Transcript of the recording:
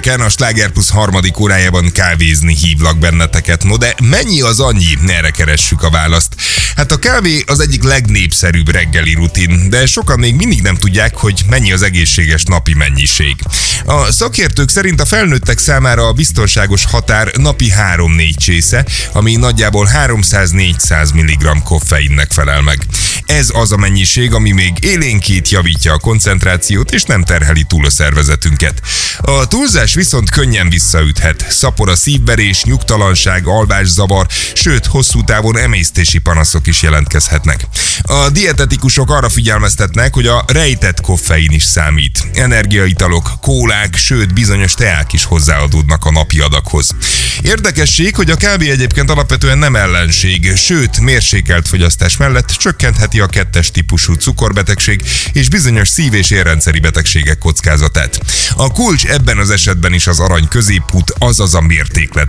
pénteken a Sláger Plus harmadik órájában kávézni hívlak benneteket. No de mennyi az annyi? Erre keressük a választ. Hát a kávé az egyik legnépszerűbb reggeli rutin, de sokan még mindig nem tudják, hogy mennyi az egészséges napi mennyiség. A szakértők szerint a felnőttek számára a biztonságos határ napi 3-4 csésze, ami nagyjából 300-400 mg koffeinnek felel meg. Ez az a mennyiség, ami még élénkít, javítja a koncentrációt és nem terheli túl a szervezetünket. A túlzás viszont könnyen visszaüthet. Szapor a szívverés, nyugtalanság, alvászavar, sőt hosszú távon emésztési panaszok is jelentkezhetnek. A dietetikusok arra figyelmeztetnek, hogy a rejtett koffein is számít. Energiaitalok, kólák, sőt bizonyos teák is hozzáadódnak a napi adaghoz. Érdekesség, hogy a kávé egyébként alapvetően nem ellenség, sőt mérsékelt fogyasztás mellett csökkentheti a 2-es típusú cukorbetegség és bizonyos szív- és érrendszeri betegségek kockázatát. A kulcs ebben az esetben is az arany középút, azaz a mértéklet